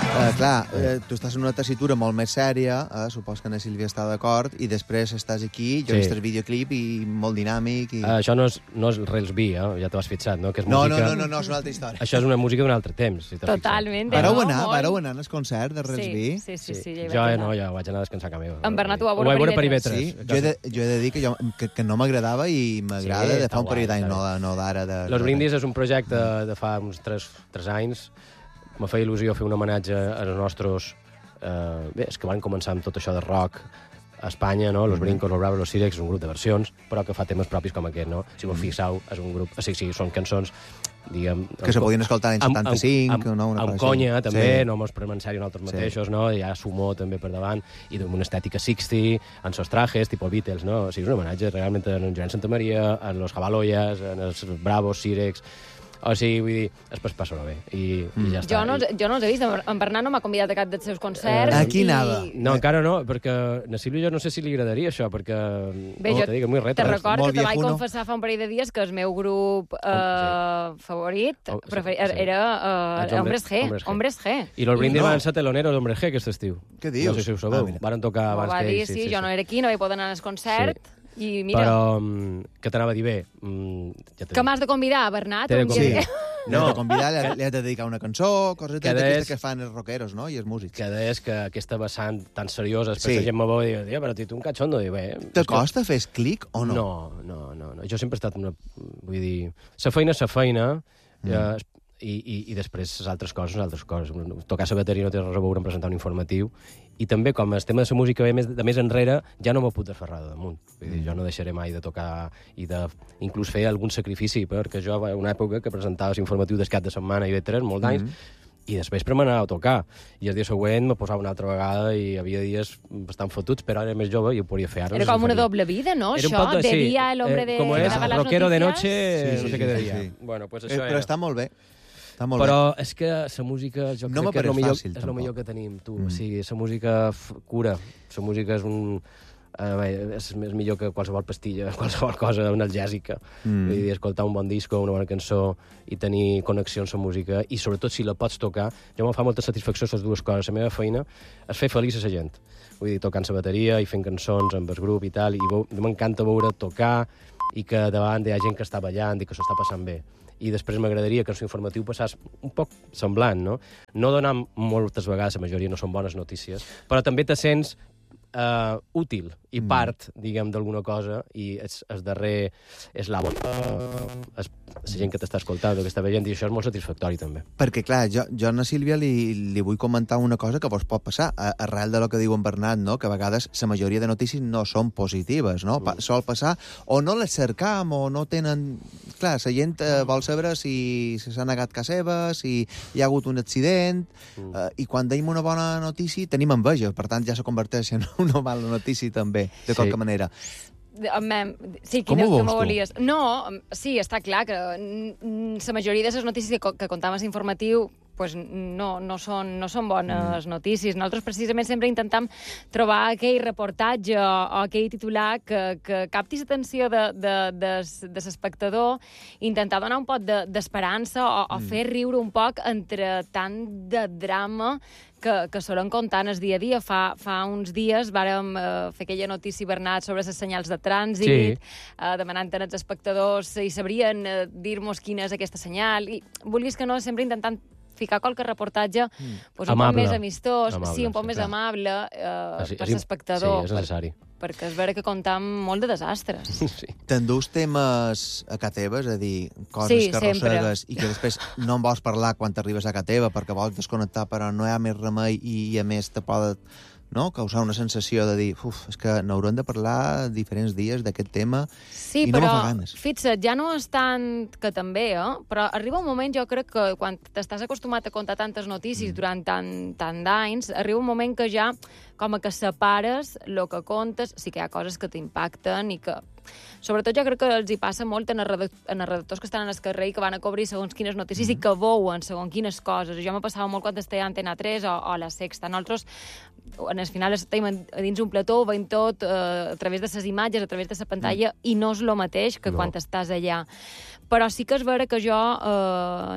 Clar, tu estàs en una tessitura molt més sèria, supos que na Sílvia està d'acord, i després estàs aquí, jo he vist el videoclip i molt dinàmic. Això no és Rails B, ja t'ho has fixat, no? Que és música... No, és una altra història. Això és una música d'un altre temps, si t'has fixat. Totalment. Vareu anar al concert de Rails B? Sí. Jo no, ja vaig anar a descansar a casa meva. En Bernat ho va veure per IB3. Sí, jo he de dir que no m'agradava i m'agrada de fa un parell d'anys, no d'ara. Los Brindis és un projecte de fa uns 3 anys. Me feia il·lusió fer un homenatge als nostres... Bé, és que van començar amb tot això de rock a Espanya, no? Los Brincos, los Bravos, los Sirex, és un grup de versions, però que fa temes propis com aquest, no? Si vos fixeu, és un grup... Sí, són cançons, diguem... Que se podien escoltar en 75, no? Amb conya, també, no mos prenem en sèrio nosaltres mateixos, no? Hi ha sumó també per davant, i amb una estètica 60, en sos trajes, tipus Beatles, no? O sigui, és un homenatge realment en Joan Santamaria, en los Jabaloyas, en els Bravos, Sirex... O sigui, vull dir, es passa bé. I ja està. Jo no els he vist. En Bernat no m'ha convidat a cap dels seus concerts. Aquí nada. No, encara no, perquè a Sílvia jo no sé si li agradaria això, perquè... Bé, jo te recordo que te vaig confessar fa un parell de dies que el meu grup favorit era Hombres G. Hombres G. I los Brindis van ser teloneros d'Hombres G aquest estiu. Què dius? No sé si ho sabeu. Varen tocar abans que ells. Sí, jo no era aquí, no vaig poder anar al concert. I mira... Però, què t'anava a dir bé? Que m'has de convidar, Bernat? Sí. No. L'he de convidar, li has de dedicar una cançó, coses d'aquestes que fan els rockeros, no? I els músics. Que deies que aquesta vessant tan seriosa, després la gent me veu i diu, però tu un catxondo, diu, bé... Te costa fer clic o no? No. Jo sempre he estat una... Vull dir, sa feina, i després les altres coses. Tocar la bateria no té res a veure en presentar un informatiu. I també, com el tema de la música ve de més enrere, ja no m'ho puc desferrar de damunt. Vull dir, jo no deixaré mai de tocar i inclús fer algun sacrifici, perquè jo, una època que presentava l'informatiu del cap de setmana i IB3, molt d'anys, i després per m'anar a tocar. I el dia següent me posava una altra vegada i hi havia dies bastant fotuts, però ara més jove i ho podia fer ara. Era com una doble vida, no? Això, de dia l'hombre de... Com és, rockero de noche, no sé què de dia. Bueno, pues això però està molt bé. Però és que la música, jo crec que és el millor que tenim, tu. O sigui, la música cura. La música és millor que qualsevol pastilla, qualsevol cosa analgèsica. Vull dir, escoltar un bon disco, una bona cançó i tenir connexió amb la música, i sobretot si la pots tocar, jo me'n fa molta satisfacció les dues coses. La meva feina és fer feliç a la gent. Vull dir, tocant la bateria i fent cançons amb el grup i tal, i m'encanta veure tocar i que davant hi ha gent que està ballant i que s'ho està passant bé. I després m'agradaria que el seu informatiu passés un poc semblant, no? No donar moltes vegades, la majoria no són bones notícies, però també te sents útil i part, diguem, d'alguna cosa, i el darrer és la gent que t'està escoltant o que està veient, i això és molt satisfactori, també. Perquè, clar, jo a Sílvia li vull comentar una cosa que vos pot passar, arrel de lo que diu en Bernat, no? Que a vegades la majoria de notícies no són positives, no? Sol passar, o no les cercam, o no tenen... Clar, la gent vol saber si s'ha negat casa seva, si hi ha hagut un accident, i quan tenim una bona notícia tenim enveja, per tant ja se converteix en una mala notícia també, de qualque manera. Sí, com ho veus, tu? Volies? No, sí, està clar que la majoria de les notícies que contaves informatiu pues no són bones notícies. Nosaltres precisament sempre intentam trobar aquell reportatge o aquell titular que capti l'atenció de l'espectador, intentar donar un poc d'esperança o fer riure un poc entre tant de drama que solen contar el dia a dia. Fa uns dies vàrem fer aquella notícia, Bernat, sobre les senyals de trànsit, demanant als espectadors si sabrien dir-nos quina és aquesta senyal, i volies que no, sempre intentant ficar qualque reportatge un poc més amistós, un poc més amable per l'espectador. Sí, és necessari. Perquè és vera que comptam molt de desastres. T'endús temes a casa teva, és a dir, coses que arrossegues i que després no en vols parlar quan t'arribes a casa teva perquè vols desconnectar, però no hi ha més remei i a més te pot causar una sensació de dir, és que n'haurem de parlar diferents dies d'aquest tema i no me fa ganes. Sí, però fixa't, ja no és tant que també, però arriba un moment, jo crec que quan t'estàs acostumat a contar tantes notícies durant tant d'anys, arriba un moment que ja com que separes el que contes, sí que hi ha coses que t'impacten i que... Sobretot jo crec que els hi passa molt en els redactors que estan al carrer i que van a cobrir segons quines notícies i que veuen segons quines coses. Jo me passava molt quan estava a Antena 3 o a La Sexta. Nosaltres, al final, estem dins un plató, veiem tot a través de les imatges, a través de la pantalla, i no és el mateix que quan estàs allà. Però sí que és vera que jo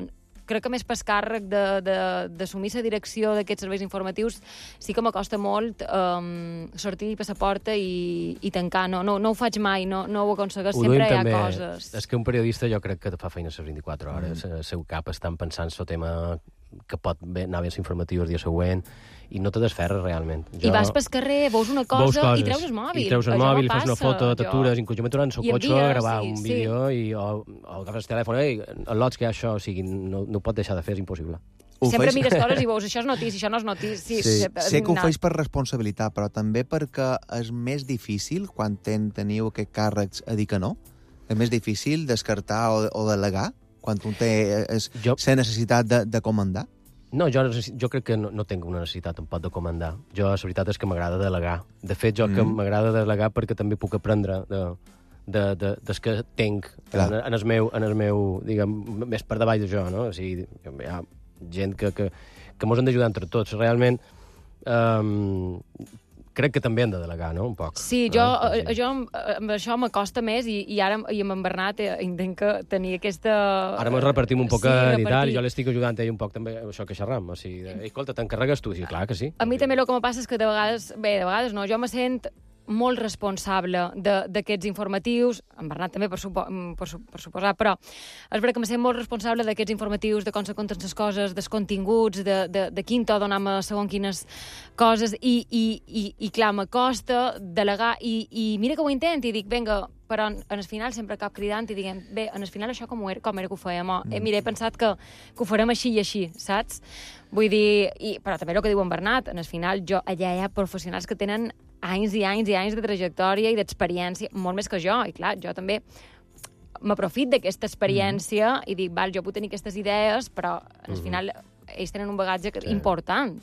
crec que més per càrrec d'assumir la direcció d'aquests serveis informatius sí que m'acosta molt sortir per la porta i tancar. No ho faig mai, no ho aconsegueix, sempre hi ha coses. És que un periodista jo crec que fa feina a les 24 hores. El seu cap estan pensant el tema que pot anar bé l'informatiu el dia següent i no te desferres realment. I vas pel carrer, veus una cosa i treus el mòbil. I treus el mòbil, fas una foto, t'atures, inclús jo m'he aturat en el cotxe a gravar un vídeo o agafes el telèfon, al·lots que hi ha això, o sigui, no ho pot deixar de fer, és impossible. Sempre mires coses i veus, això és notícia, això no és notícia. Sé que ho feix per responsabilitat, però també perquè és més difícil, quan teniu aquests càrrecs, a dir que no? És més difícil descartar o delegar quan un té la necessitat de comandar? No, jo crec que no tinc una necessitat tampoc de comandar. Jo, la veritat és que m'agrada delegar. De fet, que m'agrada delegar perquè també puc aprendre des que tenc en el meu, diguem, més per davall d'això, no? O sigui, hi ha gent que mos han d'ajudar entre tots. Realment, crec que també han de delegar, no?, un poc. Sí, jo amb això m'acosta més i ara amb en Bernat entenc que tenir aquesta... Ara ens repartim un poc i tal, i jo l'estic ajudant a ell un poc també això que xerram. O sigui, escolta, t'encarregues tu? Sí, clar que sí. A mi també el que me passa és que de vegades no, jo me sent molt responsable d'aquests informatius, en Bernat també, per suposar, però és veritat que me sent molt responsable d'aquests informatius, de com se compten les coses, dels continguts, de quin to donem a segons quines coses, i clar, m'acosta delegar, i mira que ho intento, i dic, vinga, però en el final sempre cap cridant i diguem, bé, en el final això com era que ho fèiem? Mira, he pensat que ho farem així i així, saps? Vull dir, però també el que diu en Bernat, en el final allà hi ha professionals que tenen anys i anys i anys de trajectòria i d'experiència, molt més que jo, i clar, jo també m'aprofit d'aquesta experiència i dic, val, jo puc tenir aquestes idees, però al final ells tenen un bagatge important.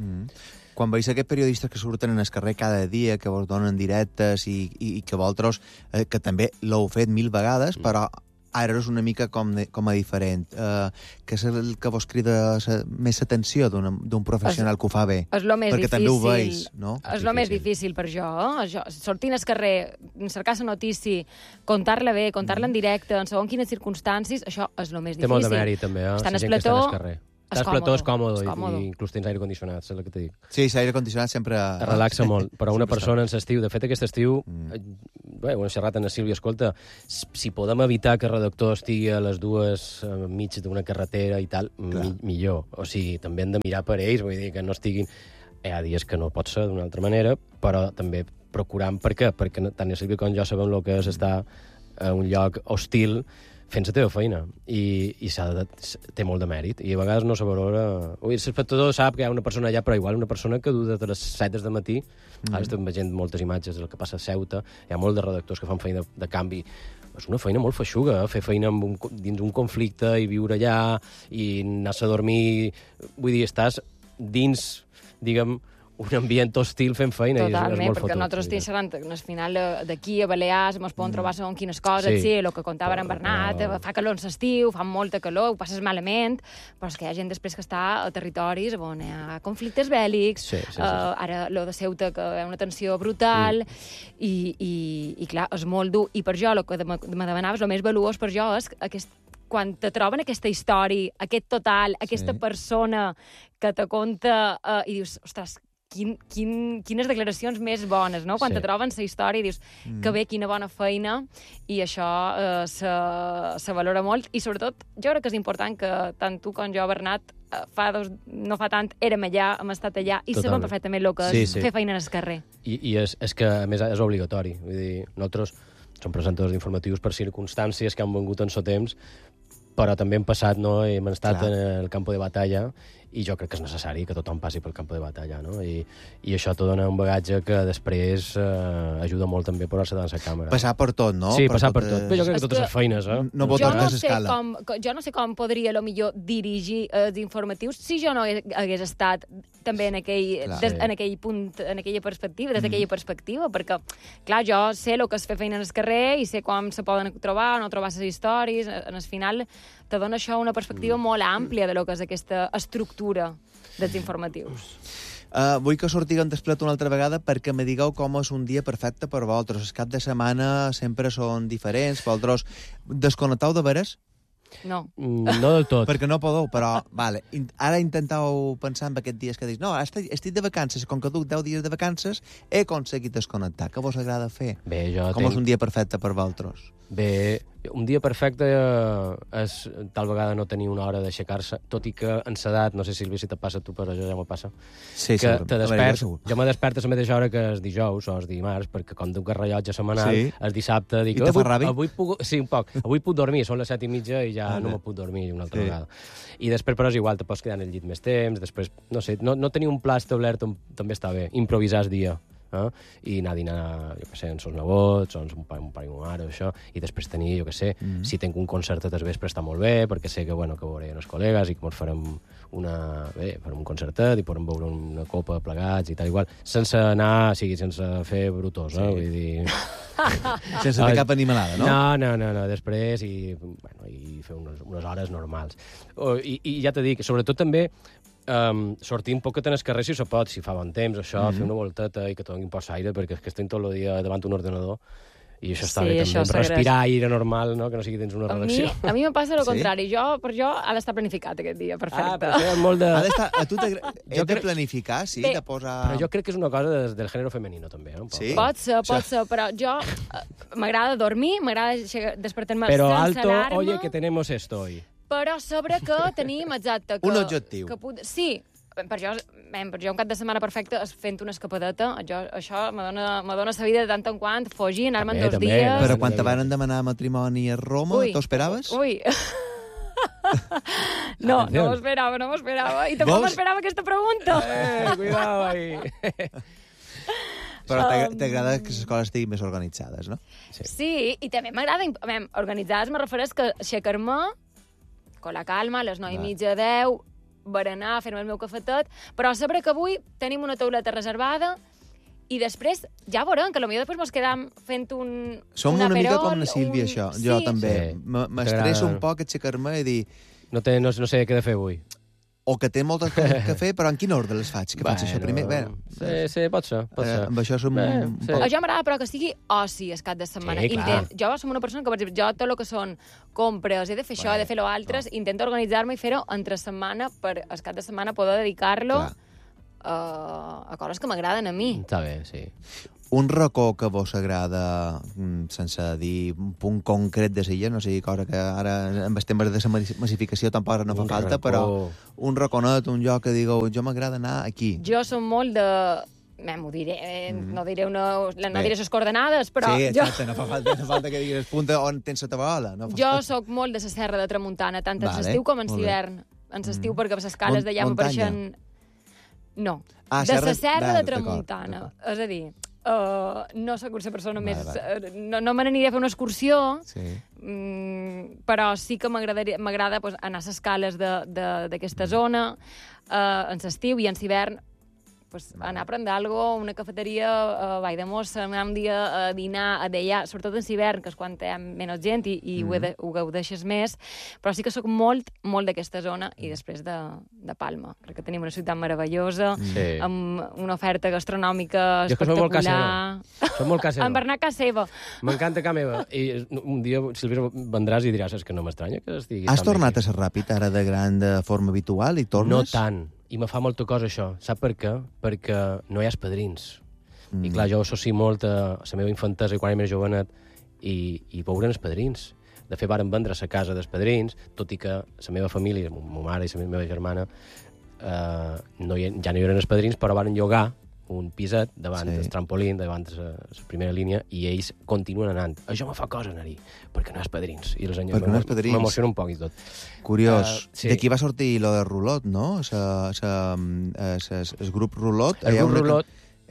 Quan veus aquests periodistes que surten en el carrer cada dia, que vos donen directes i que vosaltres, que també l'heu fet 1000 vegades, però ara és una mica com a diferent. Que és el que vos crida més atenció d'un professional que ho fa bé? És el més perquè difícil. També ho veus, no? És el més difícil per jo. Sortir al carrer, cercar la notícia, contar-la bé, contar-la en directe, en segons quines circumstàncies, això és el més difícil. Té molt de mèrit, també, Estan al plató... Estàs plató, és còmode, i inclús tens aire condicionat, és el que t'he dit. Sí, l'aire condicionat sempre... Es relaxa molt, però una persona en l'estiu, de fet aquest estiu, ho hem xerrat amb la Sílvia, escolta, si podem evitar que el redactor estigui a les 2 mig d'una carretera i tal, millor. O sigui, també hem de mirar per ells, vull dir que no estiguin... Hi ha dies que no pot ser d'una altra manera, però també procurant, per què? Perquè tant la Sílvia com jo sabem el que és estar a un lloc hostil fent la teva feina, i té molt de mèrit, i a vegades no se valora... L'espectador sap que hi ha una persona allà, però igual una persona que du des de les 7 del matí, ara estem veient moltes imatges del que passa a Ceuta, hi ha molt de redactors que fan feina de canvi, és una feina molt feixuga, fer feina dins un conflicte i viure allà, i anar-se a dormir... Vull dir, estàs dins, diguem, un ambient hostil fent feina. Totalment, perquè nosaltres estem xerrant al final d'aquí a Balears, ens podem trobar segons quines coses, sí, el que contava en Bernat, fa calor en l'estiu, fa molta calor, ho passes malament, però és que hi ha gent després que està a territoris on hi ha conflictes bèl·lics, ara lo de Ceuta, que hi ha una tensió brutal, i clar, és molt dur. I per jo, el que me demanaves, el més valuós per jo és quan te troben aquesta història, aquest total, aquesta persona que te conta i dius, ostres, quines declaracions més bones, no? Quan te troben la història i dius que bé, quina bona feina, i això se valora molt, i sobretot jo crec que és important que tant tu com jo, Bernat, no fa tant érem allà, hem estat allà, i sabem perfectament el que és fer feina en el carrer. I és que, a més, és obligatori. Vull dir, nosaltres som presentadors informatius per circumstàncies que han vengut en el temps, però també hem passat, no? Hem estat en el camp de batalla, i jo crec que és necessari que tothom passi pel camp de batalla, no? I això t'ho dona un bagatge que després ajuda molt també a posar-se davant la càmera. Passar per tot, no? Sí, passar per tot. Però jo crec que totes les feines, no votes d'escala. Jo no sé com podria, millor dirigir els informatius si jo no hagués estat també en aquell punt, en aquella perspectiva, des d'aquella perspectiva, perquè, clar, jo sé el que és fer feina al carrer i sé com se poden trobar o no trobar les històries. En el final te dona això una perspectiva molt àmplia de lo que és aquesta estructura dels informatius. Vull que sortiguem després una altra vegada perquè me digueu com és un dia perfecte per vosaltres. El cap de setmana sempre són diferents. Vosaltres desconnecteu de veres? No. No del tot. Perquè no podeu, però vale, ara intenteu pensar en aquests dies que dius no, estic de vacances, com que duc 10 dies de vacances, he aconseguit desconnectar. Què vos agrada fer? Bé, com és un dia perfecte per vosaltres? Bé, un dia perfecte és tal vegada no tenir una hora d'aixecar-se, tot i que en l'edat, no sé, Sílvia, si te passa a tu, però ja me passa, sí, que te desperts, jo me desperto a la mateixa hora que el dijous o el dimarts, perquè com duc el rellotge setmanal, el dissabte dic, avui puc, sí, un poc, avui puc dormir, són les 7:30 i ja no me puc dormir una altra vegada. I després, però és igual, te pots quedar en el llit més temps, després, no sé, no tenir un pla establert també està bé, improvisar el dia. I anar a dinar, jo què sé, amb els nebots, o amb un pare i una mare, o això, i després tenir, jo què sé, si tinc un concertet al vespre està molt bé, perquè sé que veuré els col·legues i que ens farem farem un concertet i podem beure una copa plegats i tal igual, sense anar, sense fer brutós, vull dir... Sense fer cap animalada, no? No, després i fer unes hores normals. I ja t'he dit, sobretot també sortir un poquet en el carrer si se pot, si fa bon temps, això, fer una volteta i que te doni un poc d'aire, perquè és que estem tot el dia davant d'un ordenador i això està bé també, respirar aire normal, no? Que no sigui dins una redacció. A mi me passa el contrari, per jo ha d'estar planificat aquest dia, perfecte. Però això és molt de... A tu t'he de planificar, sí, de posar... Però jo crec que és una cosa del gènere femenino, també. Sí? Pot ser, però jo m'agrada dormir, m'agrada despertar-me sense alarma. Però alto, oye, que tenemos esto hoy. Però sobre que tenim, exacte... Un objectiu. Sí, per jo un cap de setmana perfecte és fent una escapadeta. Això me dona la vida de tant en quant, fugir, anar-me'n 2 dies... Però quan te van demanar matrimoni a Roma, t'ho esperaves? Ui... No m'ho esperava. I tampoc m'esperava aquesta pregunta. Cuidado ahí. Però t'agrada que les coses estiguin més organitzades, no? Sí, i també m'agrada... Organitzades me refereix que aixecar-me con la calma, a les 9:30, 10, berenar, fer-me el meu cafetet, però saber que avui tenim una tauleta reservada i després ja veurem que potser després mos quedam fent un Som una mica com la Sílvia, això. Jo també. M'estresso un poc aixecar-me i dir... No sé què he de fer avui. O que té moltes coses que fer, però en quin ordre les faig? Que faig això primer? Sí, pot ser. Amb això som un poc... A jo m'agrada, però que sigui oci el cap de setmana. Sí, clar. Jo som una persona que, per exemple, jo tot el que són compres, he de fer això, he de fer l'altre, intento organitzar-me i fer-ho entre setmana per el cap de setmana poder dedicar-lo a coses que m'agraden a mi. Està bé, sí. Un racó que vos agrada, sense dir un punt concret de Silla, no sigui cosa que ara amb els temes de la massificació tampoc no fa falta, però un raconet, un lloc que digueu, jo m'agrada anar aquí. Jo som molt de... Ho diré, no diré les coordenades, però... Sí, exacte, no fa falta que diguis el punt on tens la tabola. Jo sóc molt de la Serra de Tramuntana, tant en l'estiu com en l'hivern. En l'estiu, perquè les escales d'allà m'apareixen... No, de la Serra de Tramuntana. És a dir... no soc una persona més... No me n'aniré a fer una excursió, però sí que m'agrada anar a les escales d'aquesta zona en l'estiu i en l'hivern anar a prendre alguna cosa, una cafeteria a Vall de Mossa, anar un dia a dinar a d'allà, sobretot en l'hivern, que és quan hi ha menys gent i ho gaudeixes més, però sí que sóc molt d'aquesta zona i després de Palma. Crec que tenim una ciutat meravellosa, amb una oferta gastronòmica espectacular. Som molt casa seva. En Bernat casa seva. M'encanta casa meva. I un dia, Sílvia, vendràs i diràs que no m'estranya que estigui... Has tornat a ser ràpid ara de gran de forma habitual i tornes? No tant. I me fa molta cosa això. Sap per què? Perquè no hi ha padrins. I clar, jo associo molt a la meva infantesa i quan era més jovenet i veure'n els padrins. De fet, varen vendre la casa dels padrins, tot i que la meva família, la meva mare i la meva germana, ja no hi eren els padrins, però varen llogar un piset davant del trampolín, davant la primera línia, i ells continuen anant. Això me fa cosa anar-hi, perquè no és padrins. I m'emociona un poc i tot. Curiós. D'aquí va sortir lo de Rulot, no? El grup Rulot. El grup Rulot.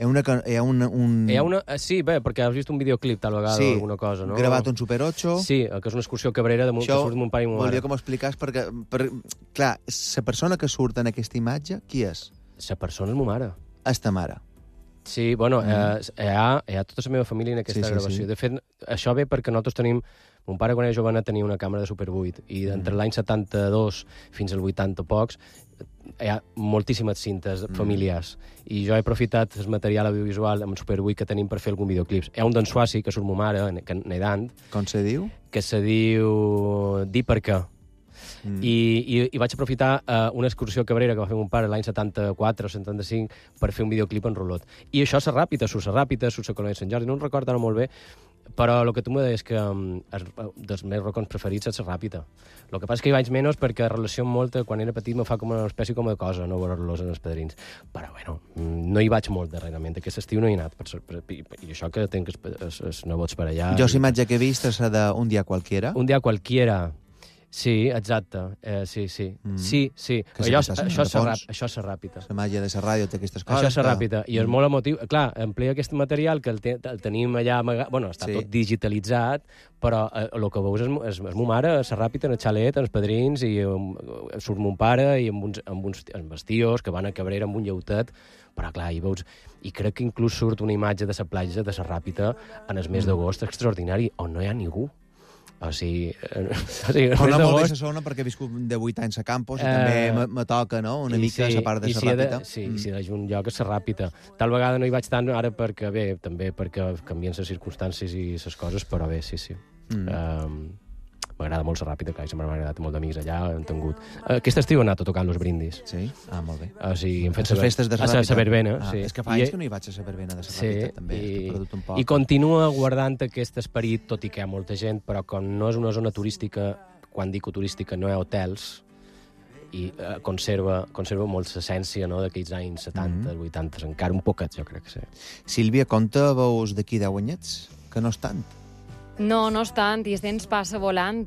Sí, bé, perquè has vist un videoclip tal vegada o alguna cosa, no? Gravat un Super 8. Sí, que és una excursió cabrera que surt mon pare i mon mare. Volia que m'ho expliqués perquè, clar, la persona que surt en aquesta imatge, qui és? La persona és ma mare. És ta mare. Sí, bueno, hi ha tota la meva família en aquesta gravació. De fet, això ve perquè nosaltres tenim... Mon pare, quan era jovena, tenia una càmera de Super 8 i entre l'any 72 fins al 80 pocs hi ha moltíssimes cintes familiars i jo he aprofitat el material audiovisual amb el Super 8 que tenim per fer algun videoclips. Hi ha un d'en Suassi, que surt ma mare, nedant. Com se diu? Que se diu Dir per què. I vaig aprofitar una excursió a Cabrera que va fer mon pare l'any 74 o 75 per fer un videoclip en rulot. I això a Ràpita, surt a Colònia de Sant Jordi, no em recordo ara molt bé, però el que tu m'ho deies que dels meus racons preferits és la Ràpita. El que passa és que hi vaig menys perquè relació amb molta, quan era petit me fa com una espècie com de cosa no veure-los en els padrins. Però bueno, no hi vaig molt darrerament. Aquest estiu no hi he anat. I això que tenc els nebots per allà... Jo la imatge que he vist és la d'Un dia qualquiera. Un dia qualquiera. Sí, exacte. Sí. Sí. Això és la Ràpita. La màgia de la ràdio té aquestes coses. Això és la Ràpita. I és molt emotiu. Clar, emplia aquest material que el tenim allà amagat. Bueno, està tot digitalitzat, però el que veus és mo mare, la Ràpita, en el xalet, en els padrins, i surt mon pare i amb els tios que van a Cabrera amb un lleutet. Però clar, hi veus... I crec que inclús surt una imatge de la platja de la Ràpita en el mes d'agost extraordinari, on no hi ha ningú. O sigui... Però no molt bé la zona perquè he viscut de 8 anys a Campos i també me toca, no?, una mica la part de la Ràpita. Sí, si és un lloc a la Ràpita. Tal vegada no hi vaig tant ara perquè, bé, també perquè canvien les circumstàncies i les coses, però bé, sí. M'agrada molt la Ràpita, clar, sempre m'ha agradat molt d'amics allà, hem tingut... Aquest estiu he anat a tocar los brindis. Sí? Ah, molt bé. O sigui, hem fet les festes de la Ràpita. A la verbena, sí. És que fa anys que no hi vaig a la verbena de la Ràpita, també. He perdut un poc. I continua guardant aquest esperit, tot i que hi ha molta gent, però com no és una zona turística, quan dic turística no hi ha hotels, i conserva molt l'essència, no?, d'aquells anys 70, 80, encara un poquet, jo crec que sí. Sílvia, compta veus d'aquí 10 anyets? Que no és tant. No és tant, i el temps passa volant.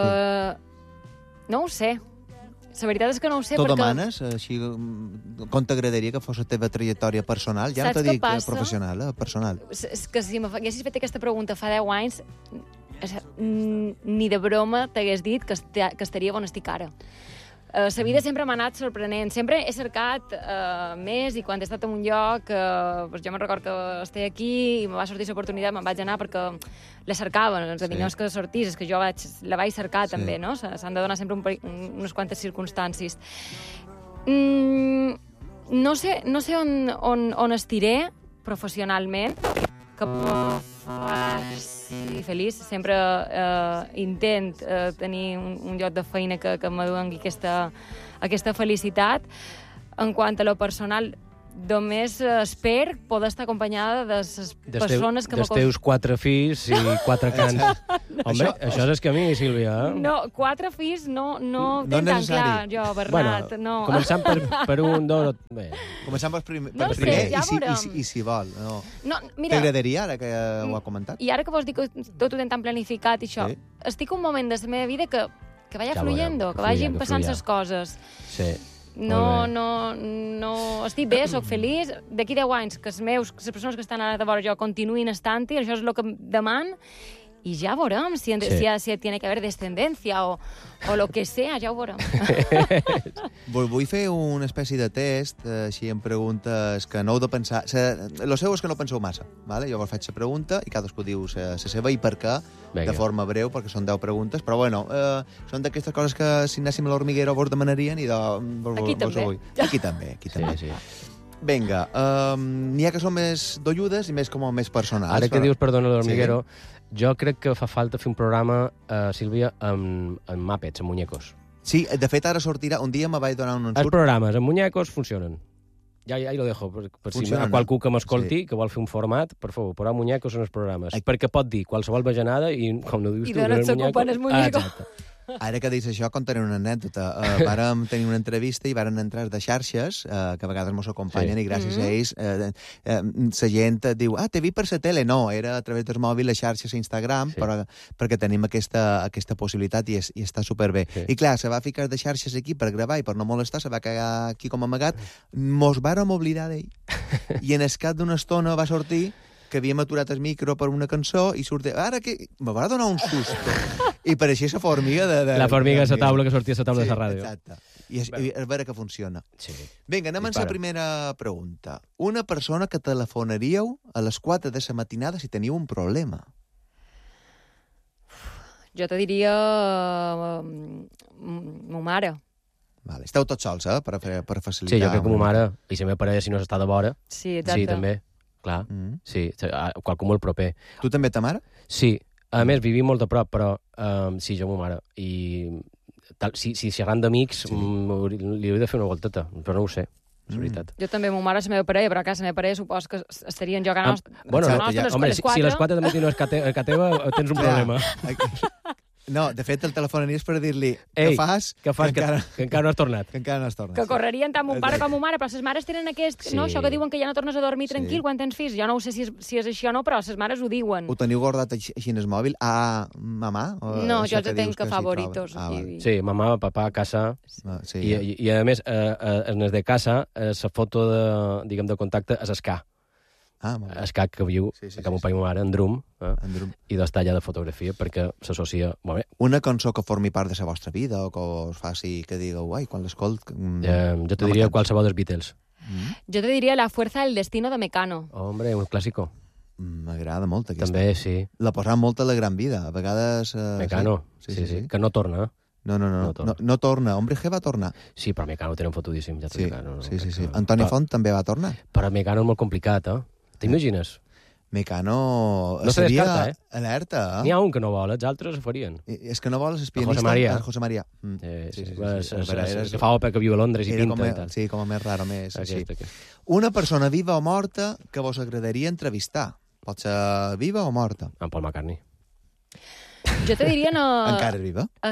No ho sé. La veritat és que no ho sé, perquè... T'ho demanes? Així, com t'agradaria que fos la teva trajectòria personal? Ja no t'ho dic professional, personal. És que si m'haguessis fet aquesta pregunta fa 10 anys, ni de broma t'hagués dit que estaria on estic ara. La vida sempre m'ha anat sorprenent. Sempre he cercat més, i quan he estat en un lloc, jo me'n record que estic aquí i me va sortir l'oportunitat, me'n vaig anar perquè la cercaven. És a dir, no és que sortís, és que jo la vaig cercar també, no? S'han de donar sempre unes quantes circumstàncies. No sé on estiré professionalment, que sí, feliç. Sempre intent tenir un lloc de feina que me doni aquesta felicitat. En quant a lo personal, només espero poder estar acompanyada de les persones que... Dels teus 4 fills i 4 cans. Home, això és el camí, Sílvia. No, 4 fills no tinc tan clar, jo, Bernat. Bueno, començant per un, dos... Bé. Començant per primer, ja i si vol. Mira, t'agradaria, ara que ho ha comentat? I ara que vos dic que tot ho tenen tan planificat i això, estic un moment de la meva vida que vaya fluyendo, que vagin passant les coses. Sí. No, estic bé, sóc feliç. D'aquí 10 anys, que les persones que estan ara de vora jo continuïn estant-hi, això és el que deman, i ja veurem si tiene que haver descendencia o lo que sea, ja ho veurem. Vull fer una espècie de test, així en preguntes que no heu de pensar... Lo seu és que no penseu massa, ¿vale? Jo vos faig la pregunta i cadascú diu la seva i per què, de forma breu, perquè són 10 preguntes, però bueno, són d'aquestes coses que si anéssim a l'Hormiguero vos demanarien i Aquí també. Aquí també. Sí. Vinga, n'hi ha que són més dolludes i més com més personals. Ara que dius, perdona, l'Hormiguero, jo crec que fa falta fer un programa, Sílvia, amb Muppets, amb muñecos. Sí, de fet, ara sortirà... Un dia me vaig donar un ensurt... Els programes amb muñecos funcionen. Ja lo dejo, per si hi ha qualcú que m'escolti, que vol fer un format, per favor, posar muñecos en els programes. Perquè pot dir qualsevol bajanada i, com no dius tu... I dona't s'ocupen els muñecos. Exacte. Ara que dius això, contaré una anècdota. Vàrem tenir una entrevista i varen entrar de xarxes, que a vegades mos acompanyen, i gràcies a ells la gent diu, t'he vist per la tele. No, era a través del mòbil, les xarxes a Instagram, perquè tenim aquesta possibilitat i està superbé. I clar, se va ficar de xarxes aquí per gravar i per no molestar, se va quedar aquí com amagat. Mos vàrem oblidar d'ell. I en el cap d'una estona va sortir que havíem aturat el micro per una cançó i sortia... Ara que... Me va donar un susto. I pareixia la formiga de... La formiga de la taula que sortia a la taula de la ràdio. Exacte. I a veure que funciona. Sí. Vinga, anem amb la primera pregunta. Una persona que telefonaríeu a les 4 de la matinada si teniu un problema. Jo te diria... ma mare. Vale. Esteu tots sols, per facilitar... Sí, jo crec que ma mare, i la meva parella, si no s'està de vora... Sí, exacte. Sí, també. Clar, sí, qualcú molt proper. Tu també ta mare? Sí, a més vivim molt a prop, però sí, jo ma mare. I si xerrant d'amics, li hauria de fer una volteta, però no ho sé. És veritat. Jo també, ma mare és la meva parella, però a casa la meva parella supos que estarien jugant a bueno, home, si les 4 de matí no és ca teva, tens un problema. No, de fet, el telefonaries per dir-li que fas, que encara no has tornat. Que encara no has tornat. Que correrien tant mon pare com mon mare, però les mares tenen aquest... Sí. No, això que diuen que ja no tornes a dormir tranquil quan tens fills. Jo no ho sé si és així o no, però les mares ho diuen. Ho teniu guardat així en el mòbil? Mamà? No, jo ja tenc que favoritos. Sí, mamà, papà, casa... I a més, en el de casa, la foto de contacte és Escà. Escac que viu, que mon pare i ma mare, en Drum, i d'estar allà de fotografia perquè s'associa molt bé. Una cançó que formi part de la vostra vida o que us faci que digueu, quan l'escolt... Jo te diria qualsevol dels Beatles. Jo te diria La fuerza del destino de Mecano. Hombre, un clàssico. M'agrada molt aquesta. També, sí. La posava molt a la Gran Vida. A vegades... Mecano, sí. Que no torna. No torna. Hombre G va tornar. Sí, però Mecano tenen fotudíssim. Ja sí. Antoni Font també va tornar. Però Mecano és molt complicat, T'imagines? Mecano... No se descarta, Alerta, N'hi ha un que no vol, els altres ho farien. És que no vol els pianista. José María. Sí. Que fa òpera, que viu a Londres i pinta i tal. Sí, com a més raro, més així. Una persona viva o morta que vos agradaria entrevistar. Pot ser viva o morta. En Paul McCartney. Jo te diria encara és viva? A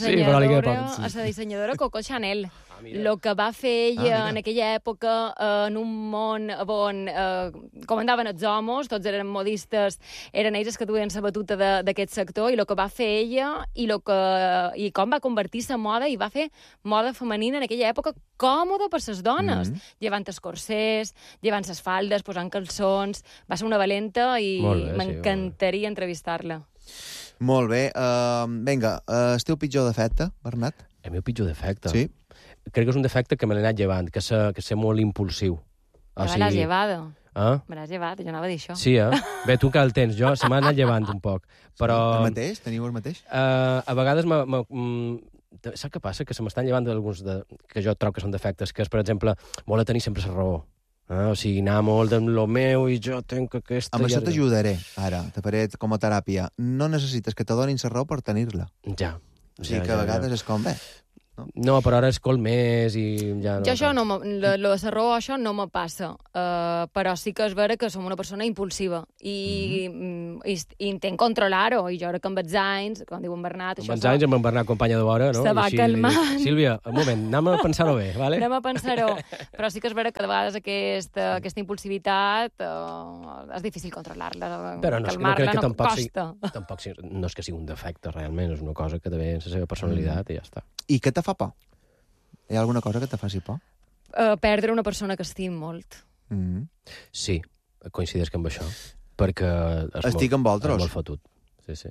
la dissenyadora Coco Chanel. Lo que va fer ella en aquella època en un món on comandaven els homes, tots eren modistes, eren ells que duien la batuta d'aquest sector, i el que va fer ella i com va convertir-se en moda, i va fer moda femenina en aquella època còmoda per les dones, llevant els corsers, llevant les faldes, posant calçons. Va ser una valenta i m'encantaria entrevistar-la. Molt bé. Vinga, el teu pitjor defecte, Bernat? El meu pitjor defecte? Sí. Crec que és un defecte que me l'he anat llevant, que ser molt impulsiu. Me l'has llevat. Me l'has llevat, jo anava a dir això. Sí, Bé, tu encara el tens, jo se m'ha anat llevant un poc. Però... El mateix? Teniu el mateix? A vegades saps què passa? Que se m'estan llevant alguns que jo trobo que són defectes, que és, per exemple, voler tenir sempre la raó. O sigui, anar molt amb lo meu i jo tenc aquesta... Amb això t'ajudaré, ara, te faré com a teràpia. No necessites que te donin la raó per tenir-la. Ja. O sigui que a vegades és com bé. No, però ara escolt més i ja no... Jo això la raó això no me passa, però sí que és vera que som una persona impulsiva i intent controlar-ho, i jo ara que amb els anys, com diu en Bernat... Amb els anys amb en Bernat, companya de vora, no? Se va calmant. Sílvia, un moment, anem a pensar-ho bé, vale? Anem a pensar-ho, però sí que és vera que de vegades aquesta impulsivitat és difícil controlar-la, però calmar-la no costa. Tampoc no és que sigui un defecte, realment, és una cosa que també és la seva personalitat i ja està. I què te fa por? Hi ha alguna cosa que te faci por? Perdre una persona que estim molt. Sí, coincideix amb això. Perquè estic amb vosaltres. És molt fotut. Sí.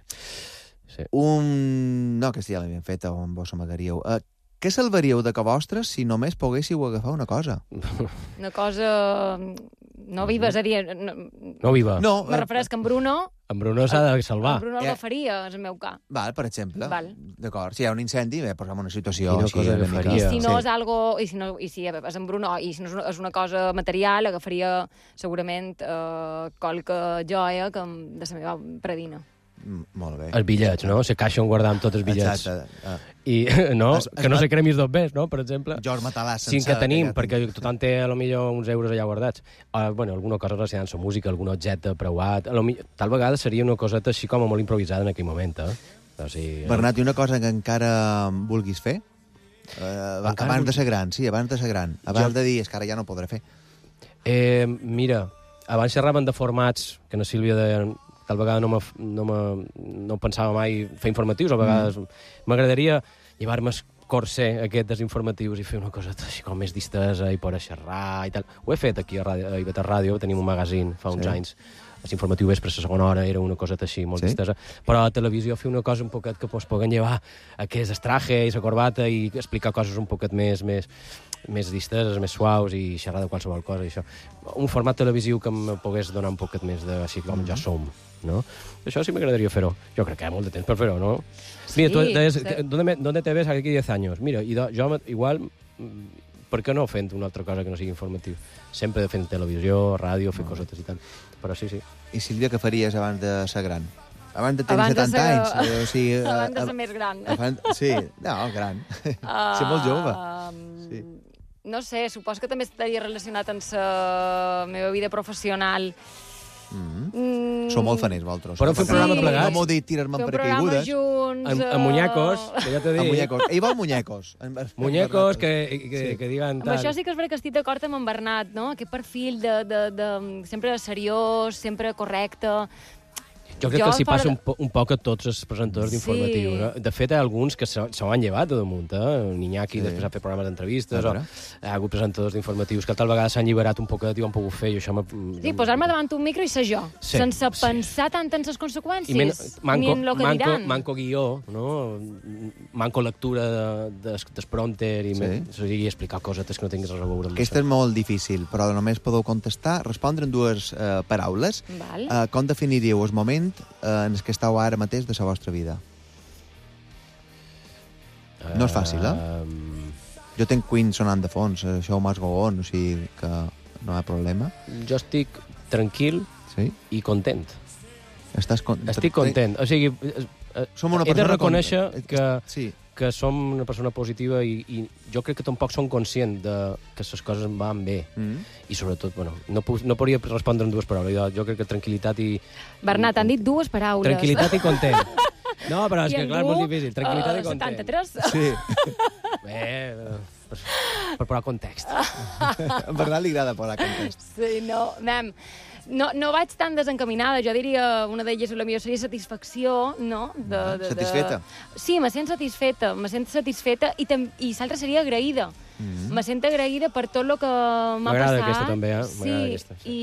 No, que ja l'havien fet on vos amagaríeu. Què salvaríeu de que vostres si només poguéssiu agafar una cosa? Una cosa no viva, és a dir... No viva. No. Me refereix que en Bruno... En Bruno s'ha de salvar. En Bruno l'agafaria, és el meu cas. Val, per exemple. Val. D'acord, si hi ha un incendi, posem una situació així. I si no és algo... I si és en Bruno, i si no és una cosa material, agafaria segurament qualque joia de la meva predina. Molt bé. Els bitllets, no? La caixa on guardam tots els bitllets. Exacte. I, no? Que no se cremis dos bes, no? Per exemple. George Matalà sense... Sí que tenim, perquè tothom té potser uns euros allà guardats. Bueno, alguna cosa relacionada amb la música, algun objecte preuat. Tal vegada seria una coseta així com molt improvisada en aquell moment, O sigui, Bernat, i una cosa que encara vulguis fer? Abans de ser gran, sí, abans de ser gran. Abans de dir, és que ara ja no podré fer. Mira, abans xerraven de formats, que na Sílvia deia... Tal vegada no pensava mai fer informatius, a vegades m'agradaria llevar-me el corser aquest dels informatius i fer una cosa així com més distesa i poder xerrar i tal. Ho he fet aquí a IB3 Ràdio, tenim un magazín fa uns anys. L'informatiu vespre, la segona hora, era una cosa així molt distesa. Però a la televisió fer una cosa un poquet que poden llevar aquest traje i la corbata i explicar coses un poquet més disteses, més suaus i xerrar de qualsevol cosa i això. Un format televisiu que em pogués donar un poquet més de així com ja som, no? Això sí m'agradaria fer-ho. Jo crec que hi ha molt de temps per fer-ho, no? Mira, tu deies, ¿dónde te ves aquí 10 años? Mira, jo igual, per què no fent una altra cosa que no sigui informatiu? Sempre fent televisió, ràdio, fer cosetes i tal. Però sí. I Sílvia, què faries abans de ser gran? Abans de tenir 70 anys. Abans de ser més gran. Sí, no, gran. Ser molt jove. Sí. No sé, supos que també estaria relacionat amb la meva vida professional. Sou molt faners, vosaltres. Però fer un programa plegats. No m'ho dit tirar-me en paracaigudes. Fer un programa junts. A muñecos, que ja t'he dit. A muñecos. Ell vol muñecos. Muñecos que digan tal. Amb això sí que és veritat que estic d'acord amb en Bernat, no? Aquest perfil de sempre seriós, sempre correcte. Jo crec que els hi passa un poc a tots els presentadors d'informatiu. No? De fet, hi ha alguns que s'ho han llevat de damunt. L'Iñaki després ha fet programes d'entrevistes, o hi ha hagut presentadors d'informatius que tal vegada s'han alliberat un poquet i ho han pogut fer. Sí, posar-me davant un micro i ser jo, sense pensar tant en les conseqüències, ni en el que diran. Manco guió, no? Manco lectura d'esprompter i explicar cosetes que no tinguis res a veure amb Aquesta és molt difícil, però només podeu contestar, respondre en dues paraules. Com definiríeu el moment en què estàu ara mateix de la vostra vida? No és fàcil, Jo tinc Queen sonant de fons, Show Must Go On, o sigui que no hi ha problema. Jo estic tranquil i content. Estic content. O sigui, he de reconèixer que som una persona positiva i jo crec que tampoc som conscient que les coses van bé. I sobretot, no podria respondre en dues paraules. Jo crec que tranquil·litat i... Bernat, han dit dues paraules. Tranquil·litat i content. No, però és que clar, és molt difícil. Tranquil·litat i content. 73? Sí. Bé, per posar context. A Bernat li agrada posar context. Sí, no, no vaig tan desencaminada, jo diria una d'elles la millor seria satisfacció, no? Satisfeta? Sí, me sento satisfeta i l'altra seria agraïda. Me sento agraïda per tot el que m'ha passat. M'agrada aquesta també, Sí,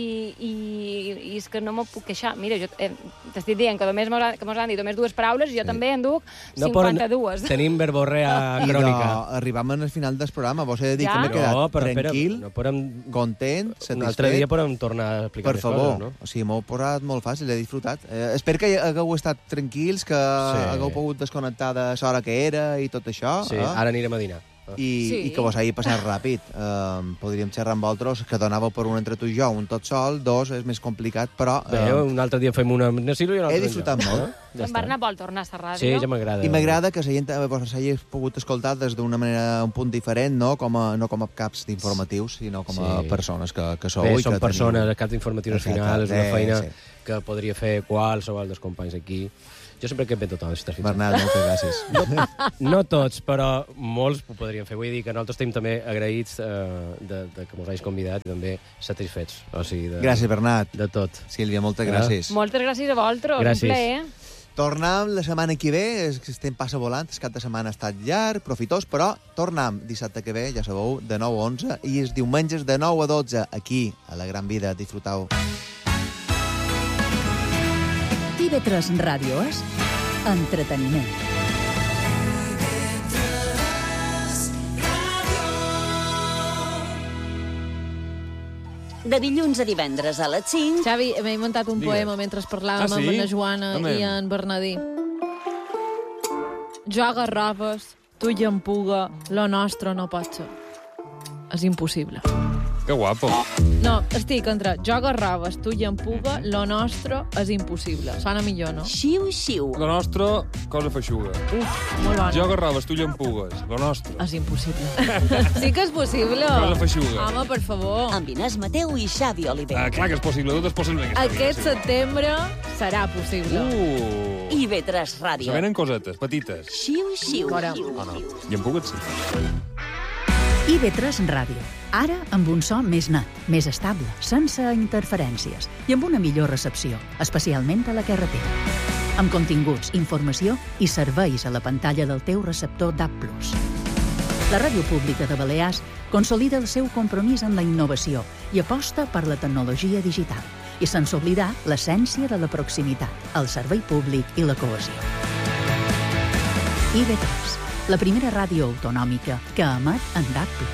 i és que no m'ho puc queixar. Mira, jo t'estic dient que només m'han dit només dues paraules i jo també en duc 52. Tenim verborrea crònica. Arribam al final del programa, vos he de dir que m'he quedat tranquil, content, satisfet. Un altre dia podem tornar a explicar més coses, no? O sigui, m'ho he posat molt fàcil, he disfrutat. Espero que hagueu estat tranquils, que hagueu pogut desconnectar de l'hora que era i tot això. Sí, ara anirem a dinar. I que vos hagi passat ràpid. Podríem xerrar amb vosaltres, que donàveu per un entre tu i jo, un tot sol, dos és més complicat, però... Bé, un altre dia fem una Nesilo i un altre he disfrutat molt. En Bernat vol tornar a la ràdio. Sí, ja m'agrada. I m'agrada que la gent vos hagi pogut escoltar des d'una manera, un punt diferent, no com a caps d'informatius, sinó com a persones que sou. Bé, són persones, caps d'informatius al final, és una feina que podria fer qualsevol dels companys aquí. Jo sempre que invento totes aquestes fitxes. Bernat, moltes gràcies. No tots, però molts ho podrien fer. Vull dir que nosaltres estem també agraïts de que mos hagis convidat i també satisfets. O sigui, gràcies, Bernat. De tot. Sílvia, moltes gràcies. Moltes gràcies a vosaltres. Gràcies. Un plaer. Tornem la setmana que ve, estem passa volant, el cap de setmana ha estat llarg, profitós, però tornem dissabte que ve, ja sabeu, de 9 a 11, i els diumenges de 9 a 12, aquí, a La Gran Vida. Disfrutau. TV3 Ràdio és entreteniment. De dilluns a divendres a les 5... Xavi, m'he muntat un poema mentre parlàvem amb la Joana i en Bernadí. Jo agarraves, tu i empuga, lo nostre no pot ser. És impossible. Que guapo. No, estic entre jo agarraves, tu i empuga, lo nostre és impossible. Sona millor, no? Xiu, xiu. Lo nostre, cosa feixuga. Uf, molt bona. Jo agarraves, tu i empugues. Lo nostre. És impossible. Sí que és possible. Cosa feixuga. Home, per favor. Amb Inés Mateu i Xavi Oliver. Clar que és possible, tot és possible. Aquest setembre serà possible. IB3 Ràdio. Se venen cosetes, petites. Xiu, xiu. Fora. I empugues, sí. IB3 Ràdio. Ara amb un so més net, més estable, sense interferències i amb una millor recepció, especialment a la carretera. Amb continguts, informació i serveis a la pantalla del teu receptor DAB+. La Ràdio Pública de Balears consolida el seu compromís en la innovació i aposta per la tecnologia digital i sense oblidar l'essència de la proximitat, el servei públic i la cohesió. IB3, la primera ràdio autonòmica que emet en DAB+.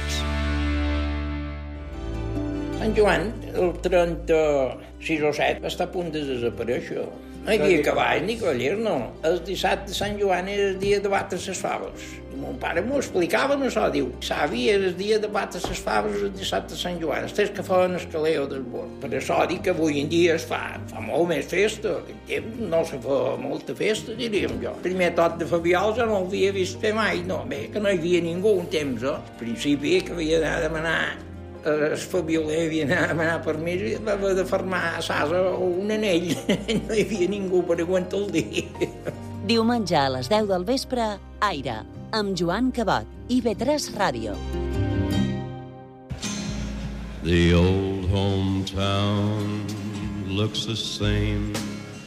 Sant Joan, el 36 o 7, està a punt de desaparèixer. No hi havia cavall ni cavallers, no. El dissabte de Sant Joan era el dia de batre les faves. I mon pare m'ho explicava, no això, diu, savi, era el dia de batre les faves el dissabte de Sant Joan, els que feien el caleo del bord. Per això dic que avui en dia es fa molt més festa. En temps no se fa molta festa, diríem jo. Primer tot de Fabiol jo no l'havia vist fer mai, no, bé, que no hi havia ningú un temps, Al principi que havia d'anar a demanar el Fabioler havia d'anar a demanar permís i havia de fermar a Sasa un anell. No hi havia ningú per aguantar el dia. Diumenge a les 10 del vespre, Aire, amb Joan Cabot, IB3 Ràdio. The old hometown looks the same